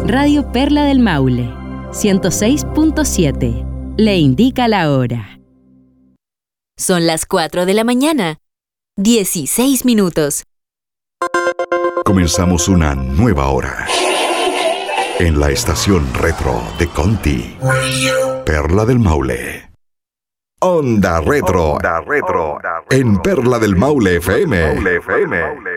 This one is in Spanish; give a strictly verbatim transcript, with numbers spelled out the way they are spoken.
Radio Perla del Maule, ciento seis punto siete. Le indica la hora. Son las cuatro de la mañana, dieciséis minutos. Comenzamos una nueva hora en la estación retro de Conti, Perla del Maule. Onda Retro, Onda Retro, en Perla del Maule F M.